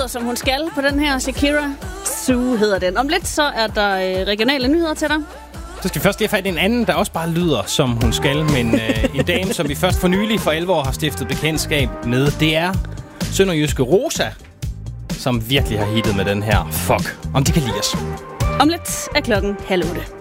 som hun skal på den her Shakira. Sue hedder den. Om lidt så er der regionale nyheder til dig. Så skal vi først lige have fat i en anden, der også bare lyder, som hun skal. Men en dame, som vi først for nylig for 11 år har stiftet bekendtskab med, det er sønderjyske Rosa, som virkelig har hittet med den her. Fuck, om de kan lide os. Om lidt er klokken 7:30.